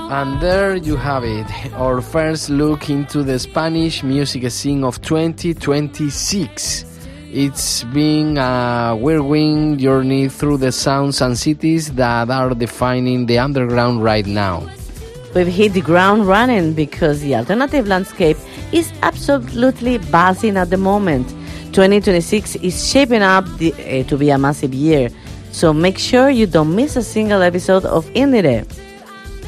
And there you have it, our first look into the Spanish music scene of 2026. It's been a whirlwind journey through the sounds and cities that are defining the underground right now. We've hit the ground running because the alternative landscape is absolutely buzzing at the moment. 2026 is shaping up to be a massive year, so make sure you don't miss a single episode of Indire.